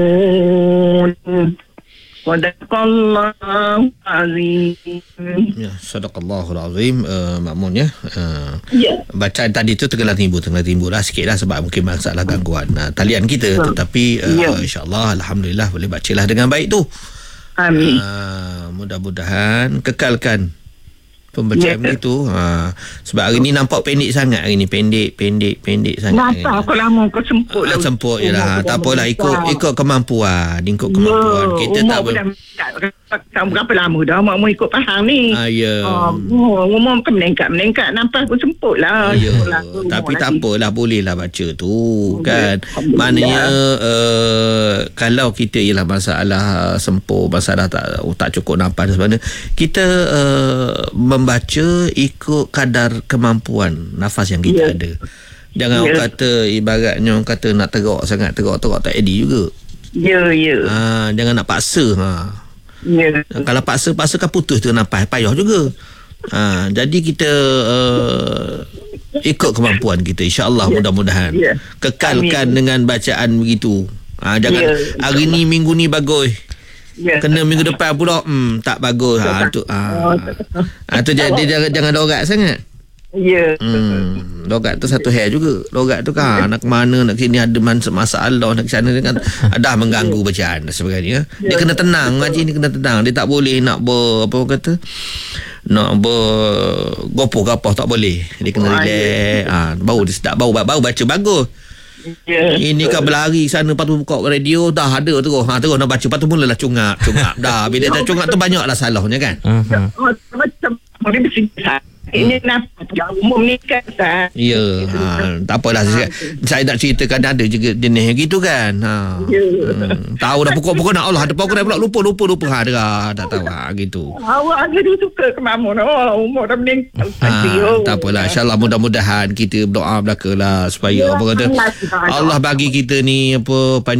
Sadaqallahu azim. Ya, sadaqallahul azim. Makmun ya. Ya. Bacaan tadi tu tengah timbul lah sikit lah sebab mungkin masalah gangguan talian kita, tetapi insya-Allah alhamdulillah boleh bacalah dengan baik tu. Amin. Mudah-mudahan kekalkan pembacaan itu. Sebab hari ni nampak pendek sangat, hari ni pendek sangat. Nampak aku lama kau semput lah. Semput je lah. Tak apalah, ikut kemampuan. Kita tak berapa lama dah mak mau ikut faham ni. Umur kan meningkat nampak aku semput lah. Tapi tak apalah, bolehlah baca tu kan. Maknanya kalau kita ialah masalah sempur, masalah tak cukup nafas sebenarnya, kita membaca ikut kadar kemampuan nafas yang kita ada. Jangan orang kata, ibaratnya orang kata nak terok sangat, terok tak edit juga. Jangan nak paksa. Kalau paksa kan putus tu nafas, payah juga. Jadi kita ikut kemampuan kita, insya-Allah. Mudah-mudahan kekalkan dengan bacaan begitu. Jangan hari ni minggu ni bagus, kena minggu depan pula tak bagus. Tu jangan logat sangat. Logat tu satu hal juga. Logat tu kan nak mana, nak sini ada masalah, nak sana kan dah mengganggu bacaan dan sebagainya. Dia kena tenang, ngaji ni kena tenang. Dia tak boleh nak nak gopoh-gapoh, tak boleh. Dia kena relax. Baru dia sedap, baru baca bagus. Ini kan berlari sana, lepas tu buka radio dah ada terus nak baca, lepas tu mulalah cungap dah. Bila dah cungap tu banyaklah salahnya kan. Macam dia bersih. Ini nampak umum ni kan. Tak apalah, saya nak ceritakan ada juga jenis gitu kan. Tahu dah pokok-pokok nak Allah, ada pokok dah pula lupa tak tahu gitu. Awak ada suka ke mamun. Umur dah meningkat. Tak apalah, insya-Allah mudah-mudahan kita berdoa belakalah supaya Allah bagi kita ni